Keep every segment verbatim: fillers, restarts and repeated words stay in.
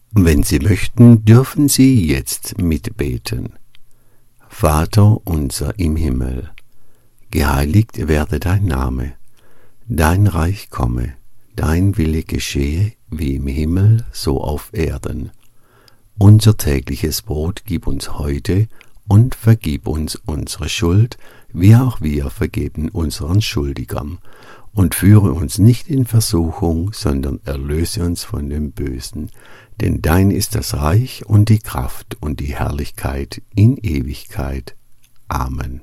Wenn Sie möchten, dürfen Sie jetzt mitbeten. Vater unser im Himmel, geheiligt werde dein Name, dein Reich komme, dein Wille geschehe, wie im Himmel, so auf Erden. Unser tägliches Brot gib uns heute und vergib uns unsere Schuld, wie auch wir vergeben unseren Schuldigern. Und führe uns nicht in Versuchung, sondern erlöse uns von dem Bösen. Denn dein ist das Reich und die Kraft und die Herrlichkeit in Ewigkeit. Amen.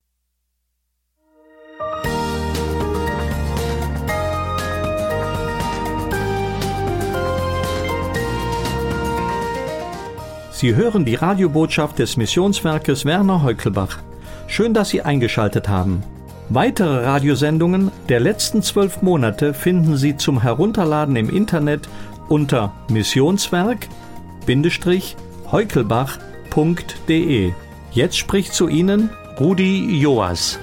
Sie hören die Radiobotschaft des Missionswerkes Werner Heukelbach. Schön, dass Sie eingeschaltet haben. Weitere Radiosendungen der letzten zwölf Monate finden Sie zum Herunterladen im Internet unter missionswerk Bindestrich heukelbach punkt de. Jetzt spricht zu Ihnen Rudi Joas.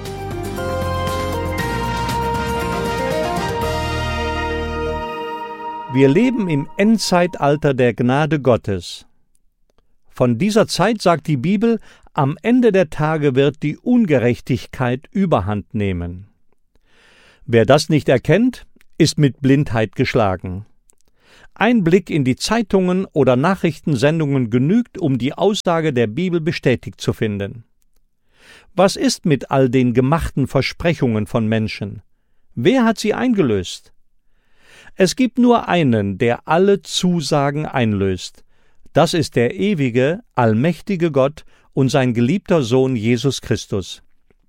Wir leben im Endzeitalter der Gnade Gottes. Von dieser Zeit sagt die Bibel, am Ende der Tage wird die Ungerechtigkeit überhand nehmen. Wer das nicht erkennt, ist mit Blindheit geschlagen. Ein Blick in die Zeitungen oder Nachrichtensendungen genügt, um die Aussage der Bibel bestätigt zu finden. Was ist mit all den gemachten Versprechungen von Menschen? Wer hat sie eingelöst? Es gibt nur einen, der alle Zusagen einlöst. Das ist der ewige, allmächtige Gott und sein geliebter Sohn Jesus Christus.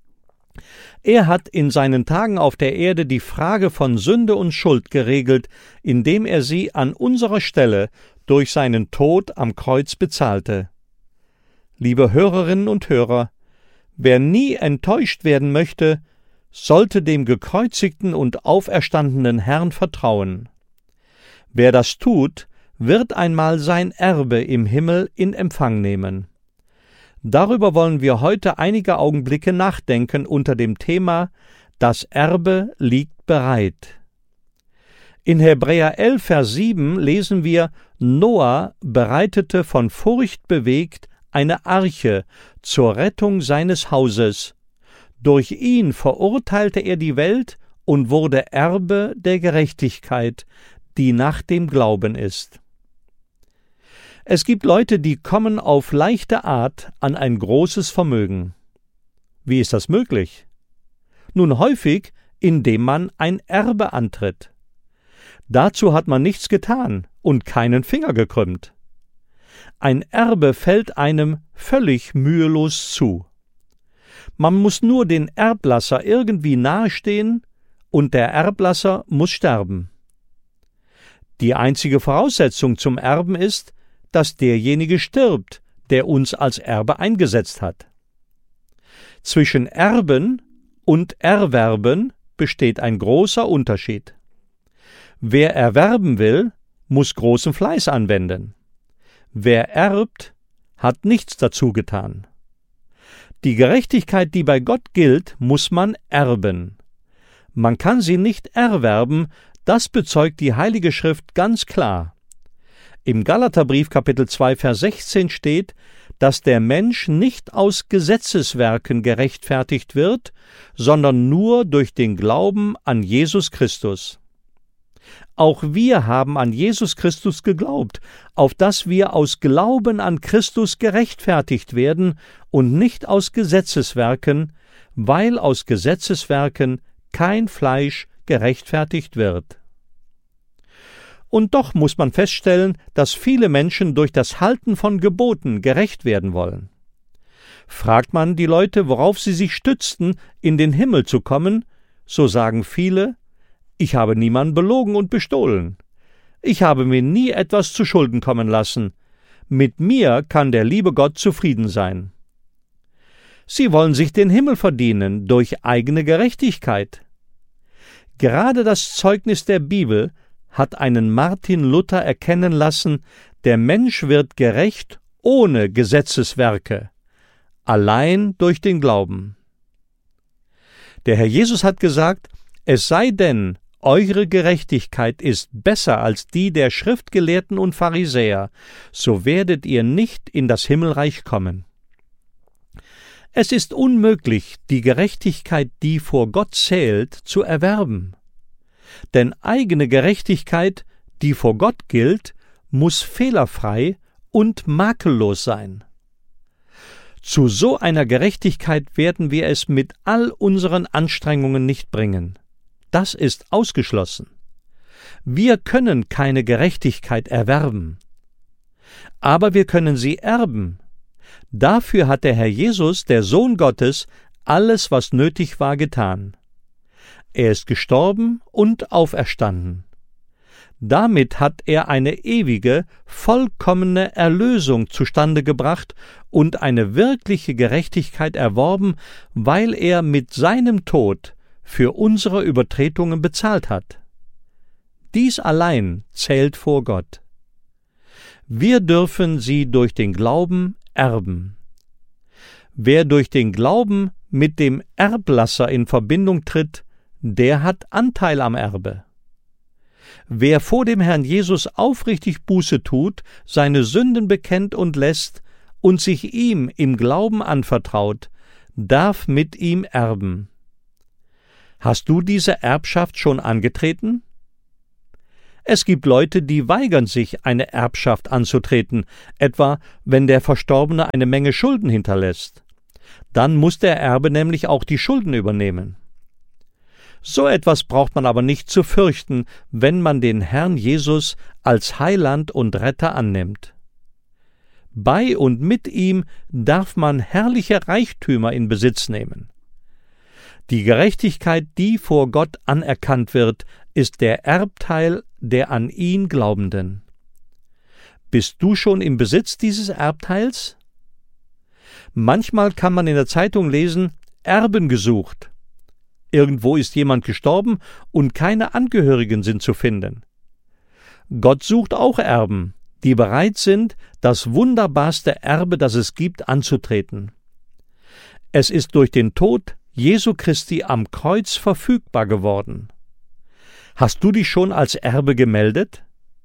Er hat in seinen Tagen auf der Erde die Frage von Sünde und Schuld geregelt, indem er sie an unserer Stelle durch seinen Tod am Kreuz bezahlte. Liebe Hörerinnen und Hörer, wer nie enttäuscht werden möchte, sollte dem gekreuzigten und auferstandenen Herrn vertrauen. Wer das tut, wird einmal sein Erbe im Himmel in Empfang nehmen. Darüber wollen wir heute einige Augenblicke nachdenken unter dem Thema »Das Erbe liegt bereit«. In Hebräer elf, Vers sieben lesen wir, Noah bereitete von Furcht bewegt eine Arche zur Rettung seines Hauses. Durch ihn verurteilte er die Welt und wurde Erbe der Gerechtigkeit, die nach dem Glauben ist. Es gibt Leute, die kommen auf leichte Art an ein großes Vermögen. Wie ist das möglich? Nun häufig, indem man ein Erbe antritt. Dazu hat man nichts getan und keinen Finger gekrümmt. Ein Erbe fällt einem völlig mühelos zu. Man muss nur den Erblasser irgendwie nahestehen und der Erblasser muss sterben. Die einzige Voraussetzung zum Erben ist, dass derjenige stirbt, der uns als Erbe eingesetzt hat. Zwischen Erben und Erwerben besteht ein großer Unterschied. Wer erwerben will, muss großen Fleiß anwenden. Wer erbt, hat nichts dazu getan. Die Gerechtigkeit, die bei Gott gilt, muss man erben. Man kann sie nicht erwerben, das bezeugt die Heilige Schrift ganz klar. Im Galaterbrief Kapitel zwei, Vers sechzehn steht, dass der Mensch nicht aus Gesetzeswerken gerechtfertigt wird, sondern nur durch den Glauben an Jesus Christus. Auch wir haben an Jesus Christus geglaubt, auf dass wir aus Glauben an Christus gerechtfertigt werden und nicht aus Gesetzeswerken, weil aus Gesetzeswerken kein Fleisch gerechtfertigt wird. Und doch muss man feststellen, dass viele Menschen durch das Halten von Geboten gerecht werden wollen. Fragt man die Leute, worauf sie sich stützten, in den Himmel zu kommen, so sagen viele, ich habe niemanden belogen und bestohlen. Ich habe mir nie etwas zu Schulden kommen lassen. Mit mir kann der liebe Gott zufrieden sein. Sie wollen sich den Himmel verdienen durch eigene Gerechtigkeit. Gerade das Zeugnis der Bibel hat einen Martin Luther erkennen lassen, der Mensch wird gerecht ohne Gesetzeswerke, allein durch den Glauben. Der Herr Jesus hat gesagt, es sei denn, eure Gerechtigkeit ist besser als die der Schriftgelehrten und Pharisäer, so werdet ihr nicht in das Himmelreich kommen. Es ist unmöglich, die Gerechtigkeit, die vor Gott zählt, zu erwerben. Denn eigene Gerechtigkeit, die vor Gott gilt, muss fehlerfrei und makellos sein. Zu so einer Gerechtigkeit werden wir es mit all unseren Anstrengungen nicht bringen. Das ist ausgeschlossen. Wir können keine Gerechtigkeit erwerben. Aber wir können sie erben. Dafür hat der Herr Jesus, der Sohn Gottes, alles, was nötig war, getan. Er ist gestorben und auferstanden. Damit hat er eine ewige, vollkommene Erlösung zustande gebracht und eine wirkliche Gerechtigkeit erworben, weil er mit seinem Tod für unsere Übertretungen bezahlt hat. Dies allein zählt vor Gott. Wir dürfen sie durch den Glauben erben. Wer durch den Glauben mit dem Erblasser in Verbindung tritt, der hat Anteil am Erbe. Wer vor dem Herrn Jesus aufrichtig Buße tut, seine Sünden bekennt und lässt und sich ihm im Glauben anvertraut, darf mit ihm erben. Hast du diese Erbschaft schon angetreten? Es gibt Leute, die weigern sich, eine Erbschaft anzutreten, etwa wenn der Verstorbene eine Menge Schulden hinterlässt. Dann muss der Erbe nämlich auch die Schulden übernehmen. So etwas braucht man aber nicht zu fürchten, wenn man den Herrn Jesus als Heiland und Retter annimmt. Bei und mit ihm darf man herrliche Reichtümer in Besitz nehmen. Die Gerechtigkeit, die vor Gott anerkannt wird, ist der Erbteil der an ihn Glaubenden. Bist du schon im Besitz dieses Erbteils? Manchmal kann man in der Zeitung lesen, Erben gesucht. Irgendwo ist jemand gestorben und keine Angehörigen sind zu finden. Gott sucht auch Erben, die bereit sind, das wunderbarste Erbe, das es gibt, anzutreten. Es ist durch den Tod Jesu Christi am Kreuz verfügbar geworden. Hast du dich schon als Erbe gemeldet?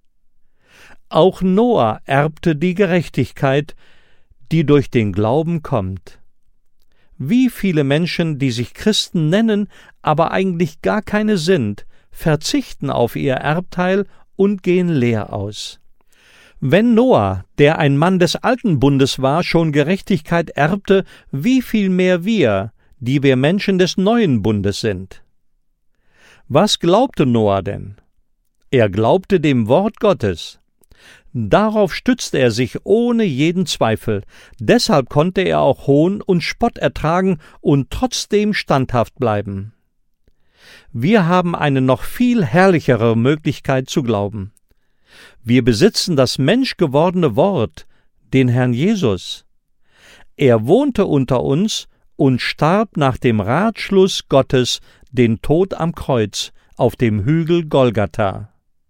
Auch Noah erbte die Gerechtigkeit, die durch den Glauben kommt. Wie viele Menschen, die sich Christen nennen, aber eigentlich gar keine sind, verzichten auf ihr Erbteil und gehen leer aus. Wenn Noah, der ein Mann des alten Bundes war, schon Gerechtigkeit erbte, wie viel mehr wir, die wir Menschen des neuen Bundes sind? Was glaubte Noah denn? Er glaubte dem Wort Gottes. Darauf stützte er sich ohne jeden Zweifel, deshalb konnte er auch Hohn und Spott ertragen und trotzdem standhaft bleiben. Wir haben eine noch viel herrlichere Möglichkeit zu glauben. Wir besitzen das menschgewordene Wort, den Herrn Jesus. Er wohnte unter uns und starb nach dem Ratschluss Gottes den Tod am Kreuz auf dem Hügel Golgatha.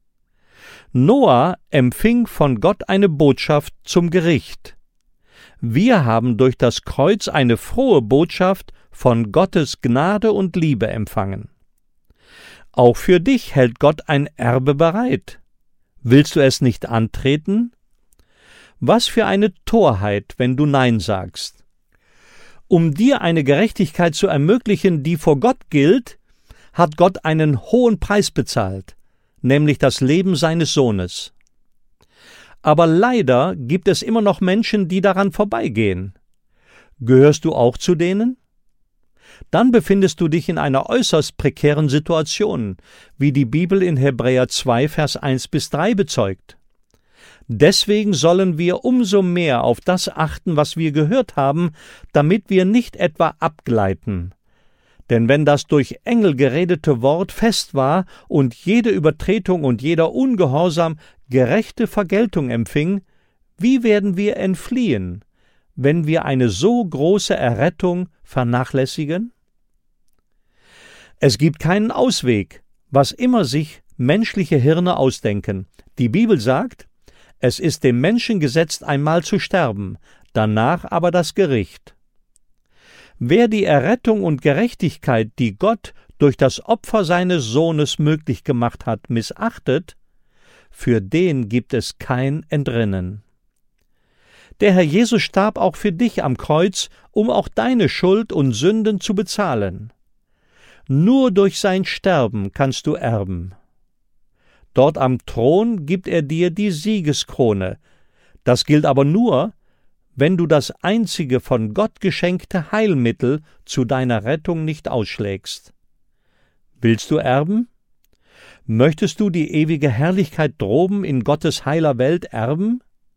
Noah empfing von Gott eine Botschaft zum Gericht. Wir haben durch das Kreuz eine frohe Botschaft von Gottes Gnade und Liebe empfangen. Auch für dich hält Gott ein Erbe bereit. Willst du es nicht antreten? Was für eine Torheit, wenn du Nein sagst. Um dir eine Gerechtigkeit zu ermöglichen, die vor Gott gilt, hat Gott einen hohen Preis bezahlt, nämlich das Leben seines Sohnes. Aber leider gibt es immer noch Menschen, die daran vorbeigehen. Gehörst du auch zu denen? Dann befindest du dich in einer äußerst prekären Situation, wie die Bibel in Hebräer zwei, Vers eins bis drei bezeugt. Deswegen sollen wir umso mehr auf das achten, was wir gehört haben, damit wir nicht etwa abgleiten. Denn wenn das durch Engel geredete Wort fest war und jede Übertretung und jeder Ungehorsam gerechte Vergeltung empfing, wie werden wir entfliehen, wenn wir eine so große Errettung vernachlässigen? Es gibt keinen Ausweg, was immer sich menschliche Hirne ausdenken. Die Bibel sagt, es ist dem Menschen gesetzt, einmal zu sterben, danach aber das Gericht. Wer die Errettung und Gerechtigkeit, die Gott durch das Opfer seines Sohnes möglich gemacht hat, missachtet, für den gibt es kein Entrinnen. Der Herr Jesus starb auch für dich am Kreuz, um auch deine Schuld und Sünden zu bezahlen. Nur durch sein Sterben kannst du erben. Dort am Thron gibt er dir die Siegeskrone. Das gilt aber nur, wenn du das einzige von Gott geschenkte Heilmittel zu deiner Rettung nicht ausschlägst. Willst du erben? Möchtest du die ewige Herrlichkeit droben in Gottes heiler Welt erben?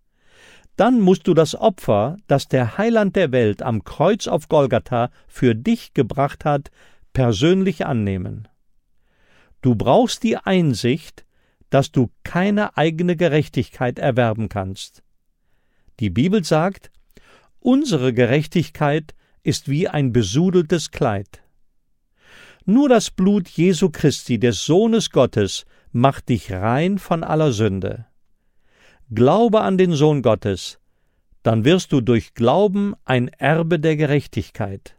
Dann musst du das Opfer, das der Heiland der Welt am Kreuz auf Golgatha für dich gebracht hat, persönlich annehmen. Du brauchst die Einsicht, dass du keine eigene Gerechtigkeit erwerben kannst. Die Bibel sagt, unsere Gerechtigkeit ist wie ein besudeltes Kleid. Nur das Blut Jesu Christi, des Sohnes Gottes, macht dich rein von aller Sünde. Glaube an den Sohn Gottes, dann wirst du durch Glauben ein Erbe der Gerechtigkeit.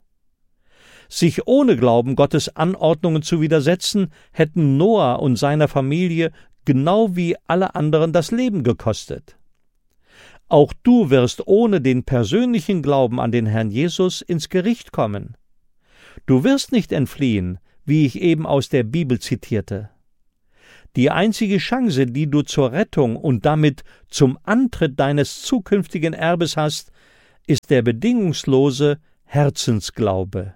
Sich ohne Glauben Gottes Anordnungen zu widersetzen, hätten Noah und seiner Familie genau wie alle anderen das Leben gekostet. Auch du wirst ohne den persönlichen Glauben an den Herrn Jesus ins Gericht kommen. Du wirst nicht entfliehen, wie ich eben aus der Bibel zitierte. Die einzige Chance, die du zur Rettung und damit zum Antritt deines zukünftigen Erbes hast, ist der bedingungslose Herzensglaube.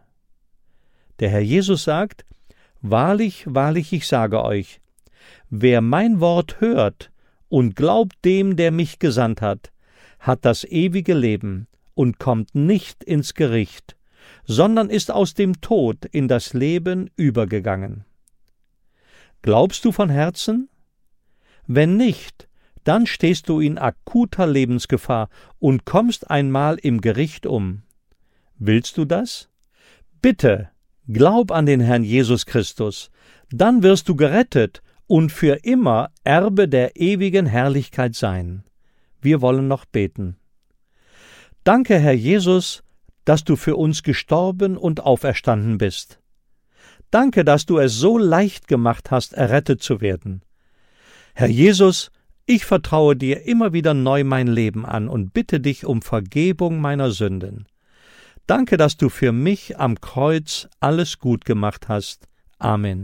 Der Herr Jesus sagt, »Wahrlich, wahrlich, ich sage euch, wer mein Wort hört und glaubt dem, der mich gesandt hat, hat das ewige Leben und kommt nicht ins Gericht, sondern ist aus dem Tod in das Leben übergegangen.« Glaubst du von Herzen? Wenn nicht, dann stehst du in akuter Lebensgefahr und kommst einmal im Gericht um. Willst du das? Bitte, glaub an den Herrn Jesus Christus, dann wirst du gerettet und für immer Erbe der ewigen Herrlichkeit sein. Wir wollen noch beten. Danke, Herr Jesus, dass du für uns gestorben und auferstanden bist. Danke, dass du es so leicht gemacht hast, errettet zu werden. Herr Jesus, ich vertraue dir immer wieder neu mein Leben an und bitte dich um Vergebung meiner Sünden. Danke, dass du für mich am Kreuz alles gut gemacht hast. Amen.